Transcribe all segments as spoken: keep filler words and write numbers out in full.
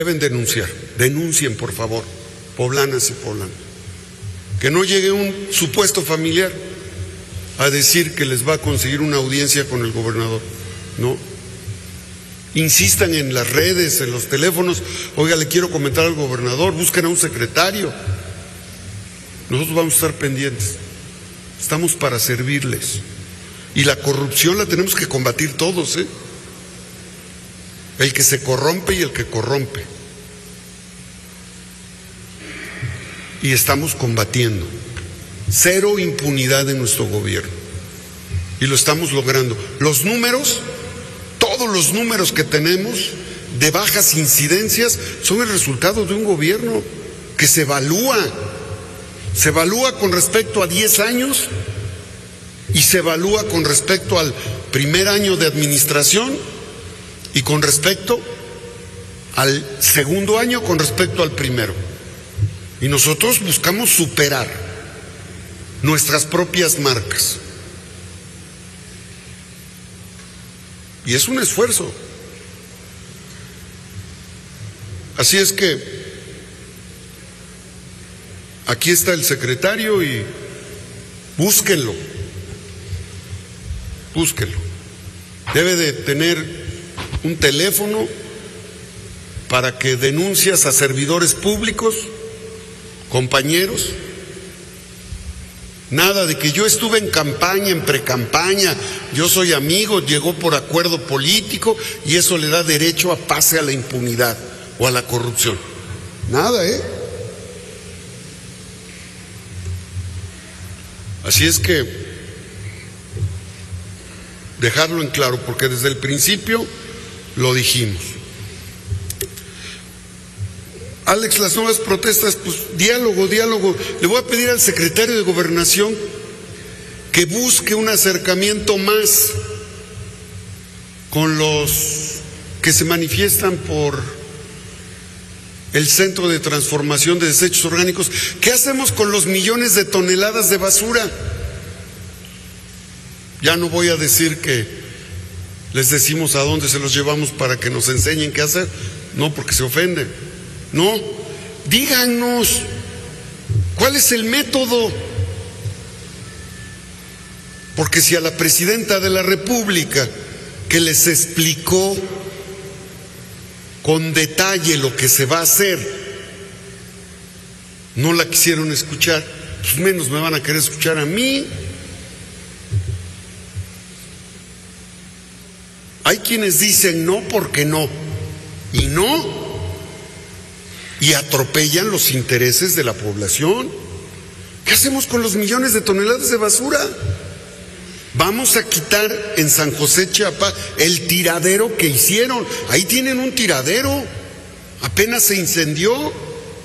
Deben denunciar, denuncien por favor, poblanas y poblanos. Que no llegue un supuesto familiar a decir que les va a conseguir una audiencia con el gobernador, no. Insistan en las redes, en los teléfonos, oiga, le quiero comentar al gobernador, busquen a un secretario. Nosotros vamos a estar pendientes, estamos para servirles. Y la corrupción la tenemos que combatir todos, ¿eh? El que se corrompe y el que corrompe. Y estamos combatiendo. Cero impunidad en nuestro gobierno. Y lo estamos logrando. Los números, todos los números que tenemos de bajas incidencias son el resultado de un gobierno que se evalúa. Se evalúa con respecto a diez años y se evalúa con respecto al primer año de administración y con respecto al segundo año con respecto al primero. Y nosotros buscamos superar nuestras propias marcas. Y es un esfuerzo. Así es que aquí está el secretario y búsquenlo. Búsquenlo. Debe de tener un teléfono para que denuncias a servidores públicos, compañeros. Nada de que yo estuve en campaña, en precampaña, yo soy amigo, llegó por acuerdo político y eso le da derecho a pase a la impunidad o a la corrupción. Nada, ¿eh? Así es que dejarlo en claro, porque desde el principio lo dijimos. Alex, las nuevas protestas, pues diálogo, diálogo. Le voy a pedir al secretario de Gobernación que busque un acercamiento más con los que se manifiestan por el Centro de Transformación de Desechos Orgánicos. ¿Qué hacemos con los millones de toneladas de basura? Ya no voy a decir que les decimos a dónde se los llevamos para que nos enseñen qué hacer, no, porque se ofenden. No, díganos cuál es el método, porque si a la presidenta de la República, que les explicó con detalle lo que se va a hacer, no la quisieron escuchar, pues menos me van a querer escuchar a mí. Hay quienes dicen no porque no, y no, y atropellan los intereses de la población. ¿Qué hacemos con los millones de toneladas de basura? Vamos a quitar en San José, Chiapas, el tiradero que hicieron. Ahí tienen un tiradero, apenas se incendió.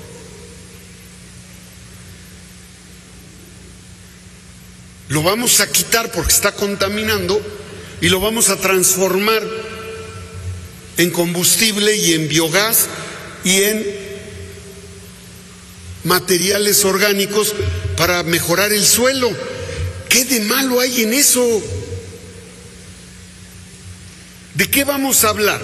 Lo vamos a quitar porque está contaminando y lo vamos a transformar en combustible y en biogás y en materiales orgánicos para mejorar el suelo. ¿Qué de malo hay en eso? ¿De qué vamos a hablar?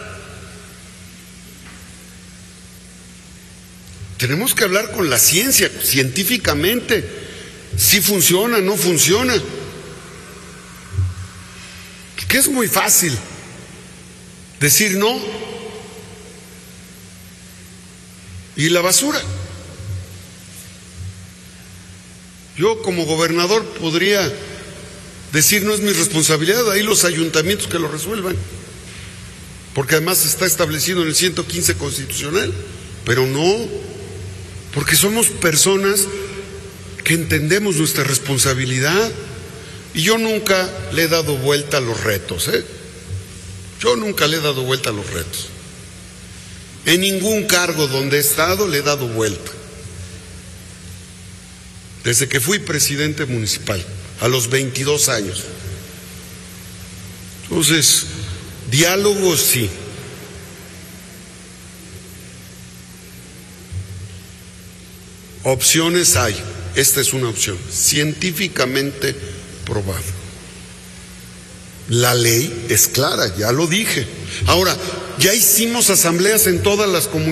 Tenemos que hablar con la ciencia, científicamente, si funciona, no funciona. Que es muy fácil decir no. ¿Y la basura? Yo como gobernador podría decir no es mi responsabilidad, ahí los ayuntamientos que lo resuelvan, porque además está establecido en el ciento quince constitucional, pero no, porque somos personas que entendemos nuestra responsabilidad. Y yo nunca le he dado vuelta a los retos, ¿eh? Yo nunca le he dado vuelta a los retos. En ningún cargo donde he estado le he dado vuelta. Desde que fui presidente municipal, a los veintidós años. Entonces, diálogo sí. Opciones hay. Esta es una opción, científicamente probada. La ley es clara, ya lo dije. Ahora, ya hicimos asambleas en todas las comunidades.